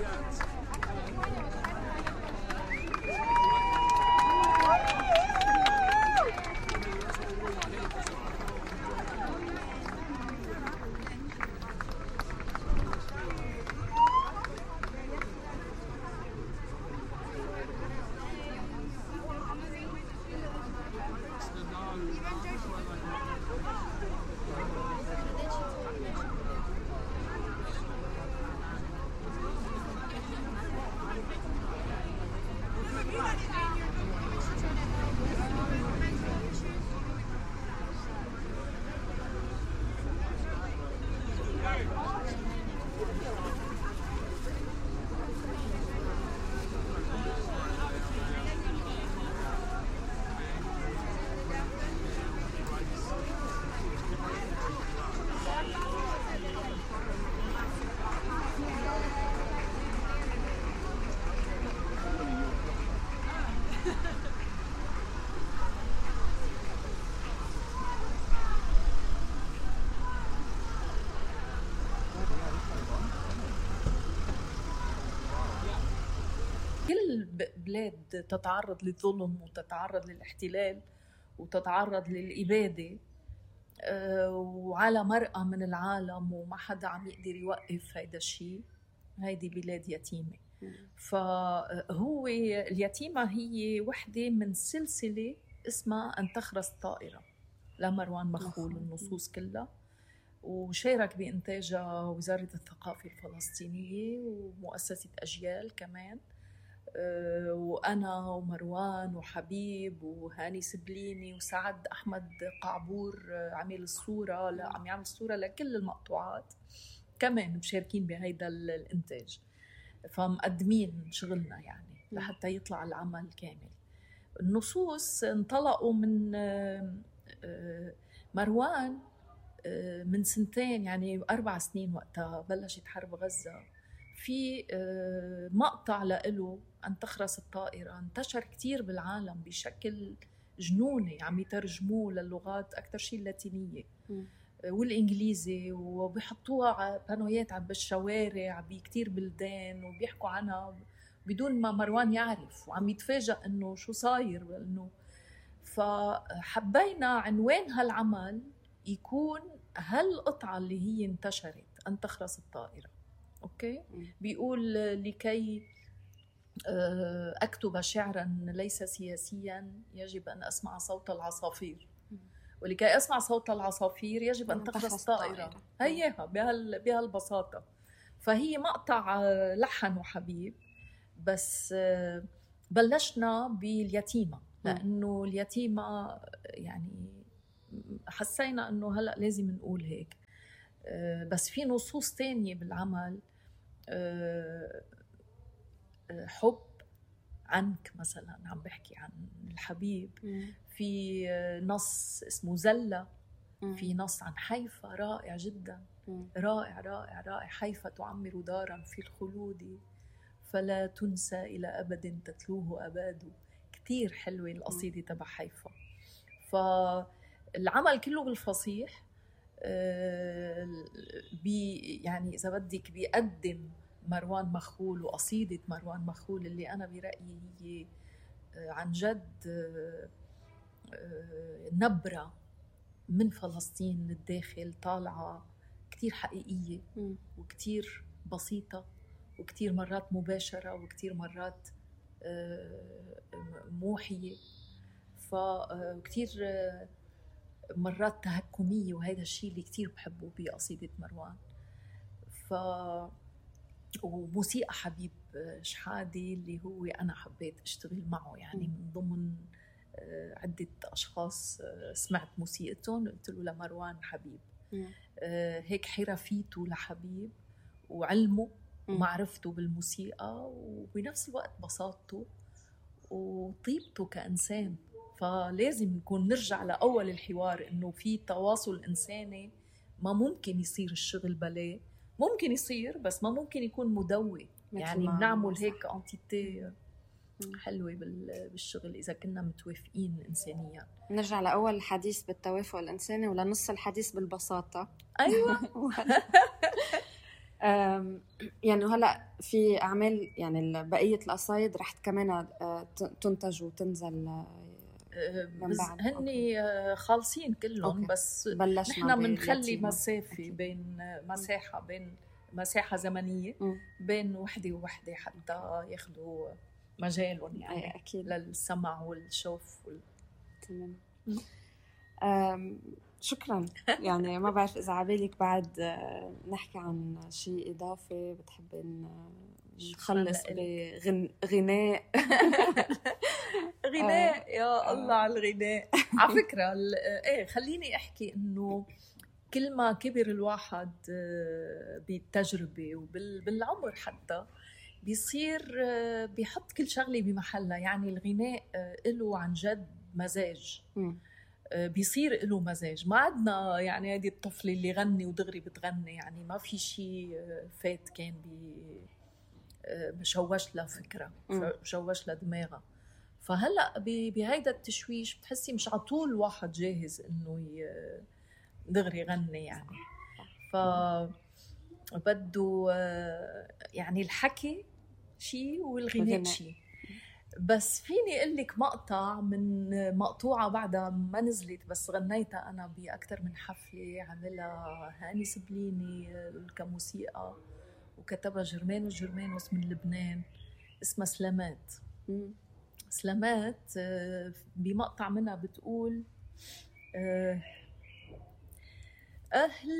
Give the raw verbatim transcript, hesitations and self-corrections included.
بلاد تتعرض للظلم وتتعرض للاحتلال وتتعرض للإبادة وعلى مرأة من العالم وما حدا عم يقدر يوقف هيدا الشيء، هيدي بلاد يتيمة. فهو اليتيمة هي وحدة من سلسلة اسمها أن تخرس طائرة لمروان مخول، النصوص كلها، وشارك بإنتاجها وزارة الثقافة الفلسطينية ومؤسسة أجيال كمان، وأنا ومروان وحبيب وهاني سبليني وسعد أحمد قعبور عمل الصورة، لا عم يعمل الصورة لكل المقطوعات، كمان مشاركين بهيدا الإنتاج، فمقدمين شغلنا يعني لحتى يطلع العمل كامل. النصوص انطلقوا من مروان من سنتين، يعني أربع سنين وقتها بلشت حرب غزة. في مقطع لإله أن تخرس الطائرة انتشر كتير بالعالم بشكل جنوني، عم يترجموه للغات أكتر شيء اللاتينية والإنجليزي، وبيحطوها بانويات بالشوارع بكتير بلدان وبيحكوا عنها بدون ما مروان يعرف، وعم يتفاجأ إنه شو صاير. إنه فحبينا عنوان هالعمل يكون هالقطعة اللي هي انتشرت أن تخرس الطائرة. أوكي، بيقول لكي أكتب شعراً ليس سياسياً يجب أن أسمع صوت العصافير، ولكي أسمع صوت العصافير يجب أن تخرس الطائرة. هيها بهال بهالبساطة. فهي مقطع لحن وحبيب، بس بلشنا باليتيمة لأنه اليتيمة يعني حسينا أنه هلأ لازم نقول هيك. بس في نصوص تانية بالعمل، حب عنك مثلا عم بحكي عن الحبيب، في نص اسمه زلة، في نص عن حيفا رائع جدا، رائع رائع رائع. حيفا تعمر دارا في الخلود فلا تنسى إلى أبد تتلوه أباد. كتير حلوة القصيدة تبع حيفا. فالعمل كله بالفصيح، بي يعني إذا بدك بيقدم مروان مخول وقصيدة مروان مخول اللي أنا برأيي هي عن جد نبرة من فلسطين للداخل، طالعة كتير حقيقية وكتير بسيطة وكتير مرات مباشرة وكتير مرات موحية، فكتير مرات تهكمية، وهذا الشيء اللي كتير بحبه بقصيدة مروان. ف وموسيقى حبيب شحادي اللي هو أنا حبيت أشتغل معه، يعني من ضمن عدة أشخاص سمعت موسيقتهم قلت له لمروان حبيب. هيك حرفيته لحبيب وعلمه ومعرفته بالموسيقى، وبنفس الوقت بساطته وطيبته كإنسان. فلازم نكون نرجع لأول الحوار إنه في تواصل إنساني، ما ممكن يصير الشغل بلاه، ممكن يصير بس ما ممكن يكون مدوي. يعني بنعمل هيك انتيتي حلوة بالشغل إذا كنا متوافقين إنسانيا. نرجع لأول الحديث بالتوافق الإنساني ولنص الحديث بالبساطة. أيوة. يعني هلا في اعمال يعني بقيه القصايد رح كمان تنتج وتنزل من بعد؟ هني خالصين كلهم، بس نحن بنخلي مسافه بين مساحه بين مساحه زمنيه م. بين وحده ووحده حتى ياخذوا مجالهم يعني أكيد. للسمع والشوف وال... تمام. شكرا. يعني ما بعرف إذا عبالك بعد نحكي عن شيء إضافي بتحبين نخلص بغناء؟ غناء يا الله على الغناء. على فكرة ايه خليني احكي انه كل ما كبر الواحد بالتجربة وبالعمر حتى بيصير بيحط كل شغلة بمحلها. يعني الغناء له عن جد مزاج، بيصير له مزاج. ما عندنا يعني هذه الطفلة اللي غني ودغري بتغني، يعني ما في شيء فات كان بشوش لها فكرة، بشوش لها دماغها. فهلأ بهيدا التشويش بتحسي مش عطول الواحد جاهز انه دغري يغني يعني. فبده يعني الحكي شيء والغناء شيء. بس فيني اقول لك مقطع من مقطوعه بعدها ما نزلت بس غنيتها انا باكثر من حفله عملها هاني سبليني كموسيقى وكتبها جرمانوس جرمانوس من لبنان، اسمها سلامات. سلامات بمقطع منها بتقول أهل